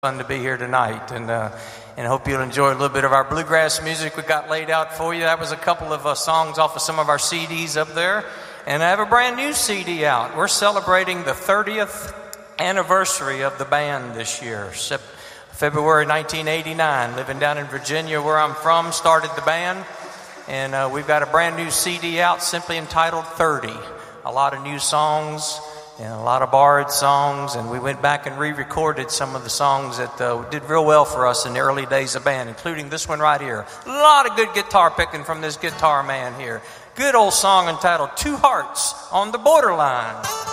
Fun to be here tonight, and hope you'll enjoy a little bit of our bluegrass music we got laid out for you. That was a couple of songs off of some of our CDs up there, and I have a brand new CD out. We're celebrating the 30th anniversary of the band this year, February 1989. Living down in Virginia, where I'm from, started the band, and we've got a brand new CD out simply entitled 30. A lot of new songs and a lot of borrowed songs, and we went back and re-recorded some of the songs that did real well for us in the early days of band, including this one right here. A lot of good guitar picking from this guitar man here. Good old song entitled Two Hearts on the Borderline.